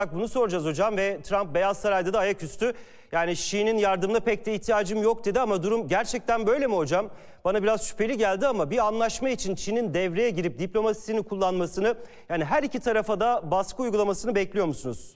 Bunu soracağız hocam ve Trump Beyaz Saray'da da ayaküstü. Yani Xi'nin yardımına pek de ihtiyacım yok dedi ama durum gerçekten böyle mi hocam? Bana biraz şüpheli geldi ama bir anlaşma için Çin'in devreye girip diplomasisini kullanmasını, yani her iki tarafa da baskı uygulamasını bekliyor musunuz?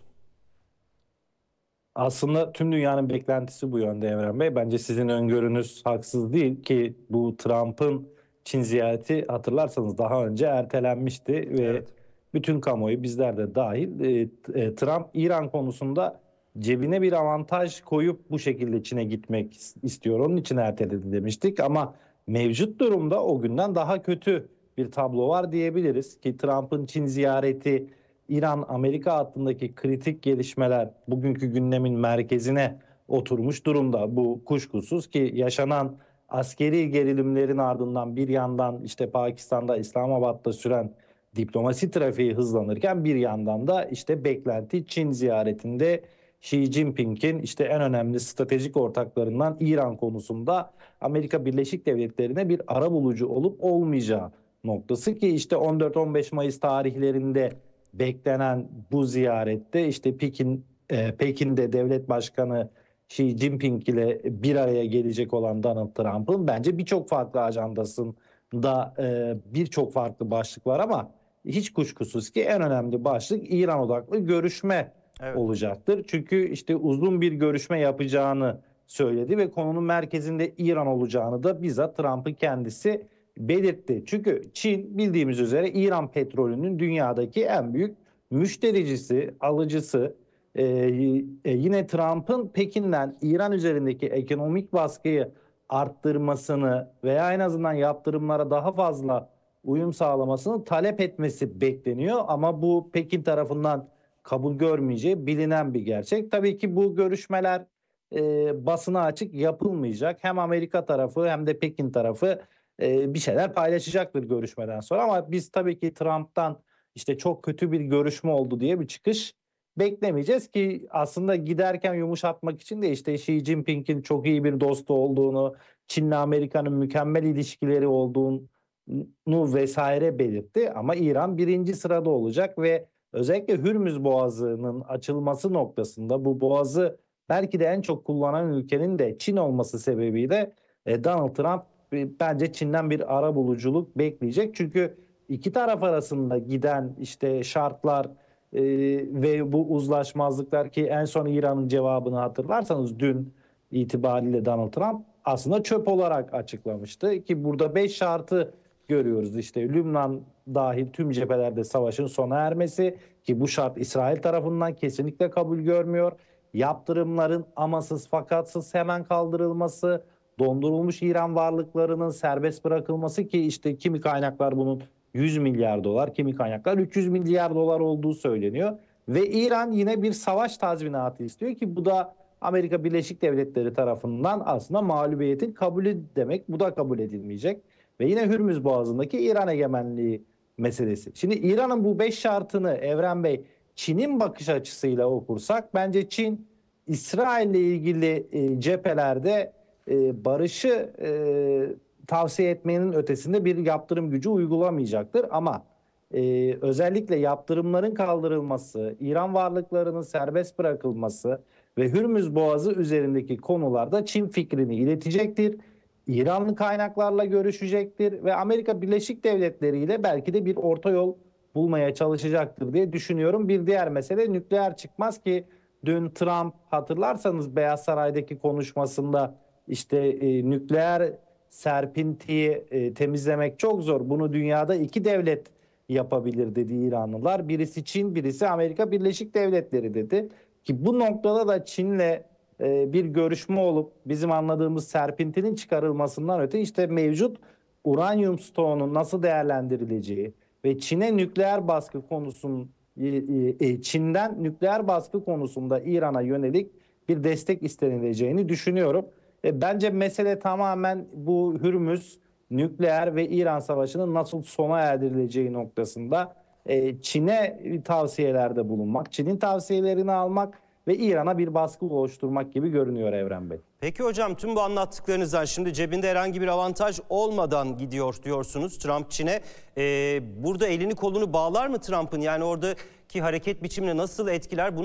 Aslında tüm dünyanın beklentisi bu yönde Emre Bey. Bence sizin öngörünüz haksız değil ki bu Trump'ın Çin ziyareti hatırlarsanız daha önce ertelenmişti ve Evet. bütün kamuoyu bizler de dahil Trump İran konusunda cebine bir avantaj koyup bu şekilde Çin'e gitmek istiyor. Onun için erteledi demiştik ama mevcut durumda o günden daha kötü bir tablo var diyebiliriz ki Trump'ın Çin ziyareti İran-Amerika hattındaki kritik gelişmeler bugünkü gündemin merkezine oturmuş durumda. Bu kuşkusuz ki yaşanan askeri gerilimlerin ardından bir yandan işte Pakistan'da, İslamabad'da süren diplomasi trafiği hızlanırken bir yandan da işte beklenti Çin ziyaretinde Xi Jinping'in işte en önemli stratejik ortaklarından İran konusunda Amerika Birleşik Devletleri'ne bir arabulucu olup olmayacağı noktası ki işte 14-15 Mayıs tarihlerinde beklenen bu ziyarette işte Pekin'de devlet başkanı Xi Jinping ile bir araya gelecek olan Donald Trump'ın bence birçok farklı ajandasında birçok farklı başlık var ama hiç kuşkusuz ki en önemli başlık İran odaklı görüşme olacaktır. Çünkü işte uzun bir görüşme yapacağını söyledi ve konunun merkezinde İran olacağını da bizzat Trump'ın kendisi belirtti. Çünkü Çin bildiğimiz üzere İran petrolünün dünyadaki en büyük müştericisi, alıcısı. Yine Trump'ın Pekin'den İran üzerindeki ekonomik baskıyı arttırmasını veya en azından yaptırımlara daha fazla uyum sağlamasını talep etmesi bekleniyor. Ama bu Pekin tarafından kabul görmeyeceği bilinen bir gerçek. Tabii ki bu görüşmeler basına açık yapılmayacak. Hem Amerika tarafı hem de Pekin tarafı bir şeyler paylaşacaktır görüşmeden sonra. Ama biz tabii ki Trump'tan işte çok kötü bir görüşme oldu diye bir çıkış beklemeyeceğiz ki aslında giderken yumuşatmak için de işte Xi Jinping'in çok iyi bir dostu olduğunu, Çin'le Amerika'nın mükemmel ilişkileri olduğunu vesaire belirtti. Ama İran birinci sırada olacak ve özellikle Hürmüz Boğazı'nın açılması noktasında bu boğazı belki de en çok kullanan ülkenin de Çin olması sebebiyle Donald Trump bence Çin'den bir arabuluculuk bekleyecek. Çünkü iki taraf arasında giden işte şartlar ve bu uzlaşmazlıklar ki en son İran'ın cevabını hatırlarsanız dün itibariyle Donald Trump aslında çöp olarak açıklamıştı ki burada 5 şartı görüyoruz. İşte Lübnan dahil tüm cephelerde savaşın sona ermesi ki bu şart İsrail tarafından kesinlikle kabul görmüyor. Yaptırımların amasız fakatsız hemen kaldırılması, dondurulmuş İran varlıklarının serbest bırakılması ki işte kimi kaynaklar bunun 100 milyar dolar, kimi kaynaklar 300 milyar dolar olduğu söyleniyor. Ve İran yine bir savaş tazminatı istiyor ki bu da Amerika Birleşik Devletleri tarafından aslında mağlubiyetin kabulü demek. Bu da kabul edilmeyecek. Ve yine Hürmüz Boğazı'ndaki İran egemenliği meselesi. Şimdi İran'ın bu 5 şartını Evren Bey Çin'in bakış açısıyla okursak bence Çin İsrail'le ilgili cephelerde barışı tavsiye etmenin ötesinde bir yaptırım gücü uygulamayacaktır. Ama özellikle yaptırımların kaldırılması, İran varlıklarının serbest bırakılması ve Hürmüz Boğazı üzerindeki konularda Çin fikrini iletecektir. İranlı kaynaklarla görüşecektir ve Amerika Birleşik Devletleri ile belki de bir orta yol bulmaya çalışacaktır diye düşünüyorum. Bir diğer mesele nükleer çıkmaz ki dün Trump hatırlarsanız Beyaz Saray'daki konuşmasında işte nükleer serpintiyi temizlemek çok zor. Bunu dünyada iki devlet yapabilir dedi İranlılar. Birisi Çin, birisi Amerika Birleşik Devletleri dedi. Ki bu noktada da Çin'le bir görüşme olup bizim anladığımız serpintinin çıkarılmasından öte işte mevcut uranyum stoğunun nasıl değerlendirileceği ve Çin'e nükleer baskı konusunun Çin'den nükleer baskı konusunda İran'a yönelik bir destek istenileceğini düşünüyorum. Bence mesele tamamen bu Hürmüz, nükleer ve İran savaşının nasıl sona erdirileceği noktasında Çin'e tavsiyelerde bulunmak, Çin'in tavsiyelerini almak ve İran'a bir baskı oluşturmak gibi görünüyor Evren Bey. Peki hocam, tüm bu anlattıklarınızdan şimdi cebinde herhangi bir avantaj olmadan gidiyor diyorsunuz Trump Çin'e. Burada elini kolunu bağlar mı Trump'ın? Yani orada ki hareket biçimini nasıl etkiler?